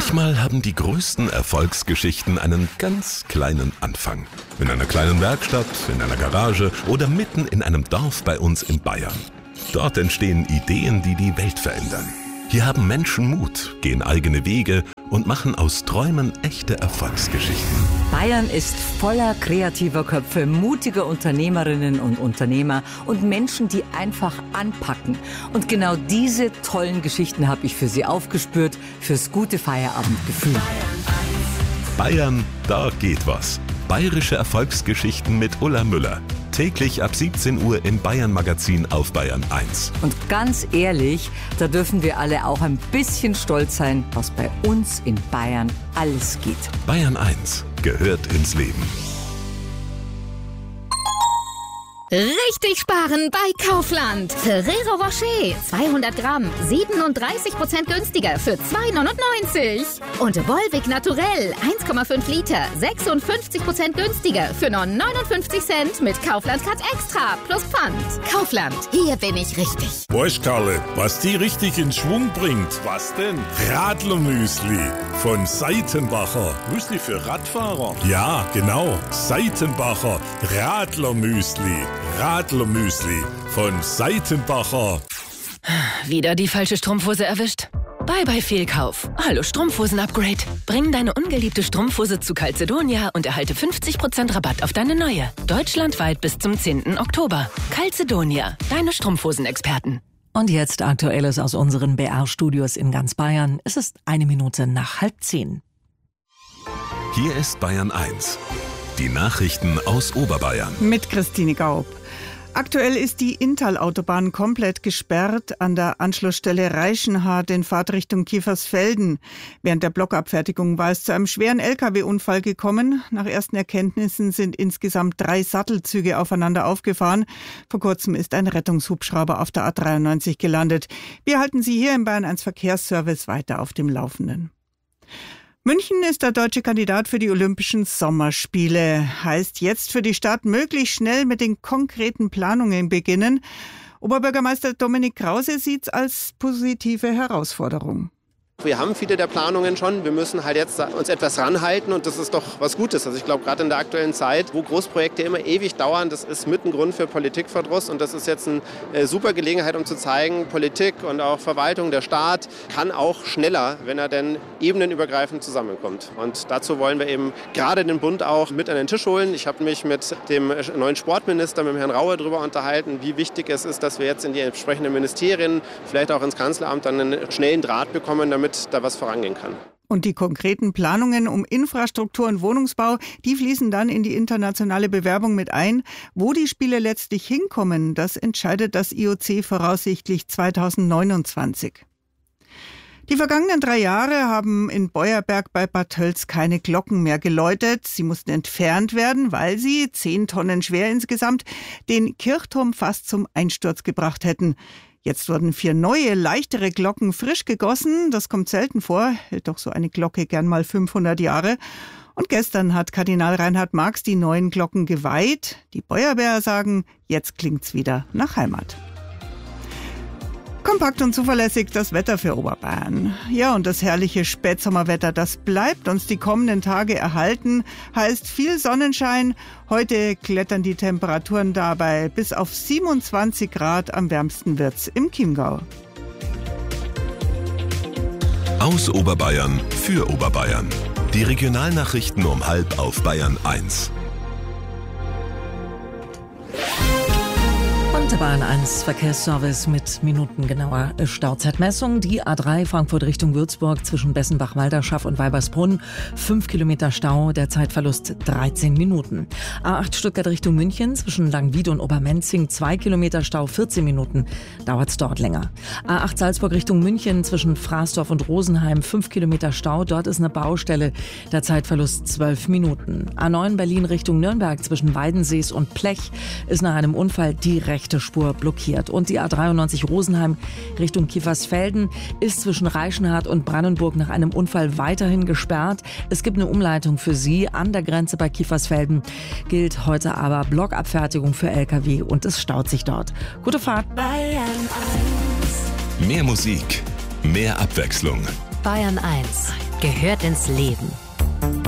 Manchmal haben die größten Erfolgsgeschichten einen ganz kleinen Anfang. In einer kleinen Werkstatt, in einer Garage oder mitten in einem Dorf bei uns in Bayern. Dort entstehen Ideen, die die Welt verändern. Hier haben Menschen Mut, gehen eigene Wege und machen aus Träumen echte Erfolgsgeschichten. Bayern ist voller kreativer Köpfe, mutiger Unternehmerinnen und Unternehmer und Menschen, die einfach anpacken. Und genau diese tollen Geschichten habe ich für Sie aufgespürt, fürs gute Feierabendgefühl. Bayern, da geht was. Bayerische Erfolgsgeschichten mit Ulla Müller. Täglich ab 17 Uhr im Bayern-Magazin auf Bayern 1. Und ganz ehrlich, da dürfen wir alle auch ein bisschen stolz sein, was bei uns in Bayern alles geht. Bayern 1 gehört ins Leben. Richtig sparen bei Kaufland. Ferrero Rocher 200 Gramm, 37% günstiger für 2,99. Und Volvic Naturell 1,5 Liter, 56% günstiger für nur 59 Cent mit Kaufland Cut Extra plus Pfand. Kaufland, hier bin ich richtig. Weißt Karle, was die richtig in Schwung bringt? Was denn? Radlermüsli von Seitenbacher. Müsli für Radfahrer? Ja, genau. Seitenbacher Radlermüsli. Radlermüsli von Seitenbacher. Wieder die falsche Strumpfhose erwischt? Bye Fehlkauf. Hallo Strumpfhosen-Upgrade. Bring deine ungeliebte Strumpfhose zu Calzedonia und erhalte 50% Rabatt auf deine neue. Deutschlandweit bis zum 10. Oktober. Calzedonia, deine Strumpfhosen-Experten. Und jetzt Aktuelles aus unseren BR-Studios in ganz Bayern. Es ist 1 Minute nach 9:30. Hier ist Bayern 1. Die Nachrichten aus Oberbayern. Mit Christine Gaub. Aktuell ist die Inntal-Autobahn komplett gesperrt an der Anschlussstelle Reichenhard in Fahrtrichtung Kiefersfelden. Während der Blockabfertigung war es zu einem schweren Lkw-Unfall gekommen. Nach ersten Erkenntnissen sind insgesamt 3 Sattelzüge aufeinander aufgefahren. Vor kurzem ist ein Rettungshubschrauber auf der A93 gelandet. Wir halten Sie hier im Bayern 1 Verkehrsservice weiter auf dem Laufenden. München ist der deutsche Kandidat für die Olympischen Sommerspiele. Heißt jetzt für die Stadt möglichst schnell mit den konkreten Planungen beginnen. Oberbürgermeister Dominik Krause sieht es als positive Herausforderung. Wir haben viele der Planungen schon. Wir müssen halt jetzt uns etwas ranhalten und das ist doch was Gutes. Also ich glaube, gerade in der aktuellen Zeit, wo Großprojekte immer ewig dauern, das ist mit ein Grund für Politikverdruss und das ist jetzt eine super Gelegenheit, um zu zeigen, Politik und auch Verwaltung, der Staat kann auch schneller, wenn er denn ebenenübergreifend zusammenkommt. Und dazu wollen wir eben gerade den Bund auch mit an den Tisch holen. Ich habe mich mit dem neuen Sportminister, mit dem Herrn Raue, darüber unterhalten, wie wichtig es ist, dass wir jetzt in die entsprechenden Ministerien, vielleicht auch ins Kanzleramt, dann einen schnellen Draht bekommen, damit da was vorangehen kann. Und die konkreten Planungen um Infrastruktur und Wohnungsbau, die fließen dann in die internationale Bewerbung mit ein. Wo die Spiele letztlich hinkommen, das entscheidet das IOC voraussichtlich 2029. Die vergangenen 3 Jahre haben in Beuerberg bei Bad Tölz keine Glocken mehr geläutet. Sie mussten entfernt werden, weil sie, 10 Tonnen schwer insgesamt, den Kirchturm fast zum Einsturz gebracht hätten. Jetzt wurden 4 neue, leichtere Glocken frisch gegossen. Das kommt selten vor, hält doch so eine Glocke gern mal 500 Jahre. Und gestern hat Kardinal Reinhard Marx die neuen Glocken geweiht. Die Beuerberger sagen, jetzt klingt's wieder nach Heimat. Kompakt und zuverlässig das Wetter für Oberbayern. Ja, und das herrliche Spätsommerwetter, das bleibt uns die kommenden Tage erhalten. Heißt viel Sonnenschein. Heute klettern die Temperaturen dabei bis auf 27 Grad. Am wärmsten wird's im Chiemgau. Aus Oberbayern für Oberbayern. Die Regionalnachrichten um 12:30 auf Bayern 1. Und Bayern 1 Verkehrsservice mit minutengenauer Stauzeitmessung. Die A3 Frankfurt Richtung Würzburg zwischen Bessenbach-Walderschaft und Weibersbrunn. 5 Kilometer Stau, der Zeitverlust 13 Minuten. A8 Stuttgart Richtung München zwischen Langwied und Obermenzing. 2 Kilometer Stau, 14 Minuten. Dauert's dort länger. A8 Salzburg Richtung München zwischen Fraßdorf und Rosenheim. 5 Kilometer Stau, dort ist eine Baustelle. Der Zeitverlust 12 Minuten. A9 Berlin Richtung Nürnberg zwischen Weidensees und Plech ist nach einem Unfall die rechte Spur blockiert. Und die A93 Rosenheim Richtung Kiefersfelden ist zwischen Reichenhard und Brandenburg nach einem Unfall weiterhin gesperrt. Es gibt eine Umleitung für Sie an der Grenze bei Kiefersfelden. Gilt heute aber Blockabfertigung für Lkw und es staut sich dort. Gute Fahrt. Bayern 1. Mehr Musik, mehr Abwechslung. Bayern 1 gehört ins Leben.